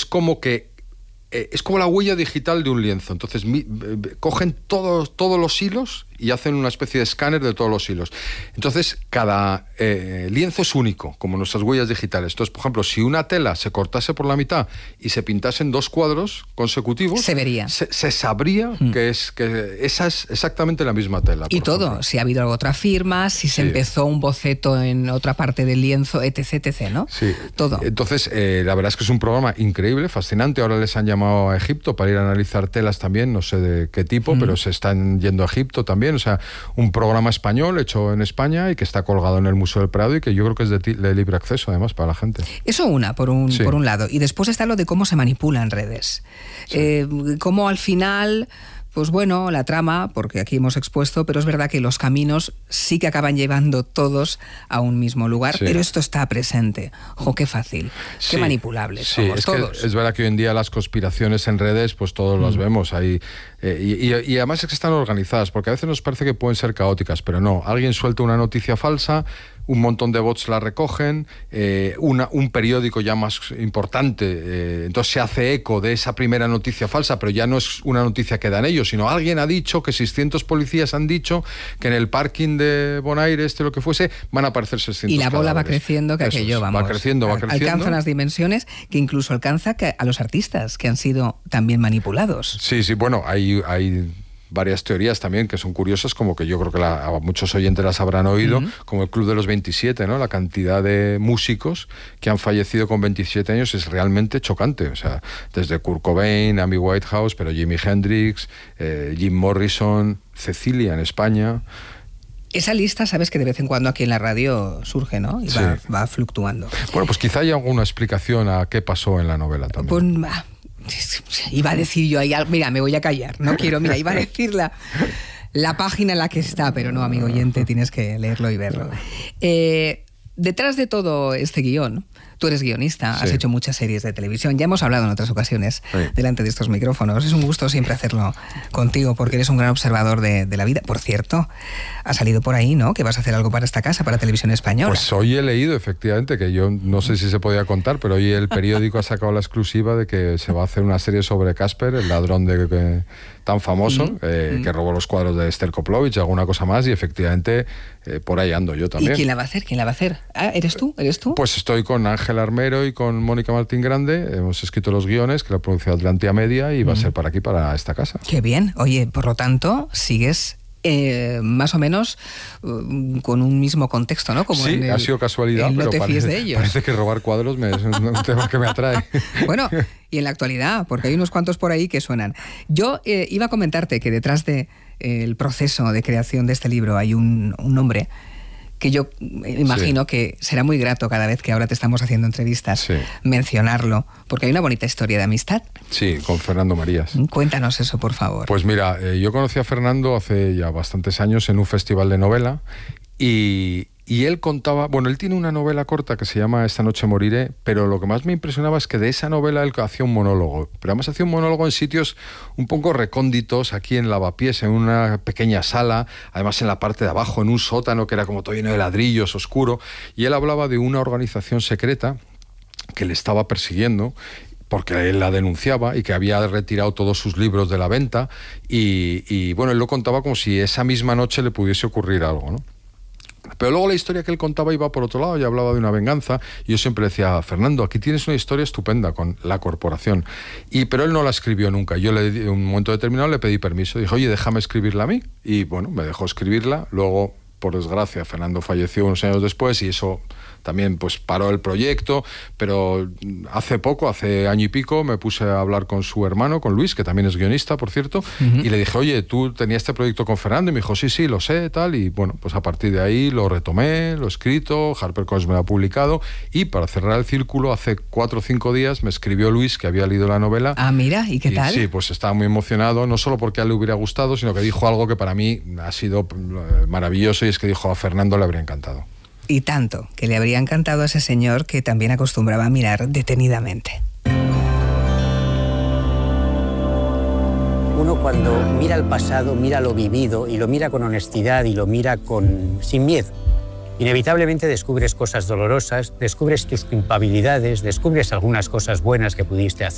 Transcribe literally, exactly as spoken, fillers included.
como que eh, es como la huella digital de un lienzo. Entonces mi, eh, cogen todos, todos los hilos y hacen una especie de escáner de todos los hilos. Entonces, cada eh, lienzo es único, como nuestras huellas digitales. Entonces, por ejemplo, si una tela se cortase por la mitad y se pintasen dos cuadros consecutivos, se vería. Se, se sabría mm. que, es, que esa es exactamente la misma tela. Y todo, ejemplo. si ha habido otra firma, si se sí. empezó un boceto en otra parte del lienzo, etc, etcétera, ¿no? Sí. Todo. Entonces, eh, la verdad es que es un programa increíble, fascinante. Ahora les han llamado a Egipto para ir a analizar telas también, no sé de qué tipo, mm. pero se están yendo a Egipto también. O sea, un programa español hecho en España y que está colgado en el Museo del Prado y que yo creo que es de, de libre acceso además para la gente. Eso una, por un, sí. por un lado. Y después está lo de cómo se manipula en redes. Sí. Eh, cómo al final... Pues bueno, la trama, porque aquí hemos expuesto, pero es verdad que los caminos sí que acaban llevando todos a un mismo lugar, sí. pero esto está presente. ¡Jo, qué fácil! Sí. ¡Qué manipulables sí, somos es todos! Que es verdad que hoy en día las conspiraciones en redes, pues todos mm. las vemos ahí. Eh, y, y, y además es que están organizadas, porque a veces nos parece que pueden ser caóticas, pero no. Alguien suelta una noticia falsa, un montón de bots la recogen, eh, una, un periódico ya más importante, eh, entonces se hace eco de esa primera noticia falsa, pero ya no es una noticia que dan ellos, sino alguien ha dicho que seiscientos policías han dicho que en el parking de Bonaire, este lo que fuese, van a aparecer seiscientos Y la bola cadáveres. va creciendo, que Eso aquello, es, vamos, va creciendo, va creciendo. Alcanza unas dimensiones que incluso alcanza que a los artistas que han sido también manipulados. Sí, sí, bueno, hay... hay varias teorías también que son curiosas, como que yo creo que la, a muchos oyentes las habrán oído, uh-huh. como el Club de los veintisiete, ¿no? La cantidad de músicos que han fallecido con veintisiete años es realmente chocante. O sea, desde Kurt Cobain, Amy Winehouse, pero Jimi Hendrix, eh, Jim Morrison, Cecilia en España. Esa lista, sabes que de vez en cuando aquí en la radio surge, ¿no? Y sí. va, va fluctuando. Bueno, pues quizá haya alguna explicación a qué pasó en la novela también. Pues, iba a decir yo ahí, mira, me voy a callar, no quiero, mira, iba a decir la, la página en la que está, pero no, amigo oyente, tienes que leerlo y verlo. Eh, detrás de todo este guión, tú eres guionista, sí. has hecho muchas series de televisión, ya hemos hablado en otras ocasiones sí. delante de estos micrófonos. Es un gusto siempre hacerlo contigo porque eres un gran observador de, de la vida. Por cierto, ha salido por ahí, ¿no?, que vas a hacer algo para esta casa, para Televisión Española. Pues hoy he leído, efectivamente, que yo no sé si se podía contar, pero hoy el periódico ha sacado la exclusiva de que se va a hacer una serie sobre Casper, el ladrón de... de tan famoso, mm, eh, mm. que robó los cuadros de Esther Koplovich, alguna cosa más, y efectivamente eh, por ahí ando yo también. ¿Y quién la va a hacer? ¿Quién la va a hacer? Ah, ¿eres tú? ¿Eres tú? Pues estoy con Ángel Armero y con Mónica Martín Grande, hemos escrito los guiones, que la ha producido Atlantia Media y mm. va a ser para aquí, para esta casa. Qué bien. Oye, por lo tanto, sigues... Eh, más o menos uh, con un mismo contexto, ¿no? Como sí, en el, ha sido casualidad, no pero te parece, de ellos. parece que robar cuadros me, es un tema que me atrae. Bueno, y en la actualidad, porque hay unos cuantos por ahí que suenan. Yo eh, iba a comentarte que detrás del de, eh, proceso de creación de este libro hay un, un hombre que yo imagino sí. que será muy grato cada vez que ahora te estamos haciendo entrevistas sí. mencionarlo, porque hay una bonita historia de amistad. Sí, con Fernando Marías. Cuéntanos eso, por favor. Pues mira, eh, yo conocí a Fernando hace ya bastantes años en un festival de novela y... Y él contaba, bueno, él tiene una novela corta que se llama Esta noche moriré, pero lo que más me impresionaba es que de esa novela él hacía un monólogo. Pero además hacía un monólogo en sitios un poco recónditos, aquí en Lavapiés, en una pequeña sala, además en la parte de abajo, en un sótano que era como todo lleno de ladrillos, oscuro. Y él hablaba de una organización secreta que le estaba persiguiendo, porque él la denunciaba y que había retirado todos sus libros de la venta. Y, y bueno, él lo contaba como si esa misma noche le pudiese ocurrir algo, ¿no? Pero luego la historia que él contaba iba por otro lado y hablaba de una venganza. Y yo siempre decía, Fernando, aquí tienes una historia estupenda con la corporación. Y, pero él no la escribió nunca. Yo le, en un momento determinado le pedí permiso. Dije, oye, déjame escribirla a mí. Y bueno, me dejó escribirla. Luego, por desgracia, Fernando falleció unos años después y eso también pues paró el proyecto, pero hace poco, hace año y pico, me puse a hablar con su hermano, con Luis, que también es guionista, por cierto, uh-huh. y le dije, oye, tú tenías este proyecto con Fernando, y me dijo, sí, sí, lo sé, tal, y bueno, pues a partir de ahí lo retomé, lo he escrito, HarperCollins me lo ha publicado, y para cerrar el círculo, hace cuatro o cinco días me escribió Luis, que había leído la novela. Ah, mira, ¿y qué y, tal? Sí, pues estaba muy emocionado, no solo porque a él le hubiera gustado, sino que dijo algo que para mí ha sido maravilloso, y es que dijo, a Fernando le habría encantado. Y tanto, que le habría encantado a ese señor que también acostumbraba a mirar detenidamente. Uno cuando mira el pasado, mira lo vivido y lo mira con honestidad y lo mira con sin miedo. Inevitablemente descubres cosas dolorosas, descubres tus culpabilidades, descubres algunas cosas buenas que pudiste hacer.